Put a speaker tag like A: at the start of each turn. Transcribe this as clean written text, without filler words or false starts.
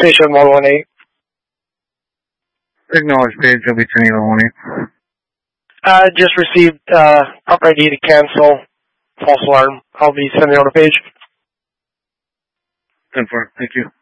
A: Station 118.
B: Acknowledge page, you'll be sending 118.
A: I just received up ID to cancel false alarm. I'll be sending on a page.
B: 10-4, thank you.